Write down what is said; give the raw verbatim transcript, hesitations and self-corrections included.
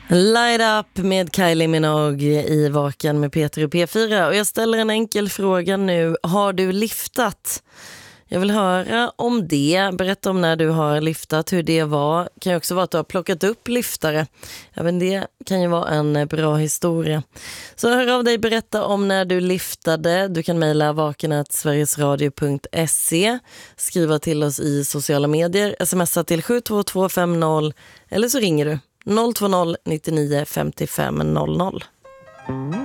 Light Up med Kylie Minogue i Vaken med Peter och P fyra. Och jag ställer en enkel fråga nu. Har du liftat? Jag vill höra om det. Berätta om när du har liftat, hur det var. Kan ju också vara att du har plockat upp liftare. Även det kan ju vara en bra historia. Så hör av dig, berätta om när du liftade. Du kan mejla vaken at sverigesradio punkt se. Skriva till oss i sociala medier. Smsa till sju två två fem noll. Eller så ringer du noll två noll nio nio fem fem noll noll.